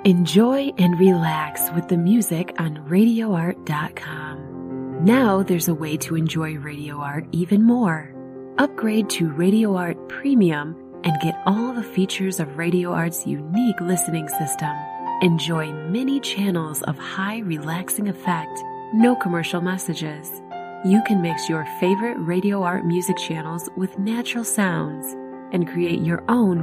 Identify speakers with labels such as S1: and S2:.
S1: Enjoy and relax with the music on RadioArt.com. Now there's a way to enjoy Radio Art even more. Upgrade to Radio Art Premium and get all the features of Radio Art's unique listening system. Enjoy many channels of high relaxing effect, no commercial messages. You can mix your favorite Radio Art music channels with natural sounds and create your own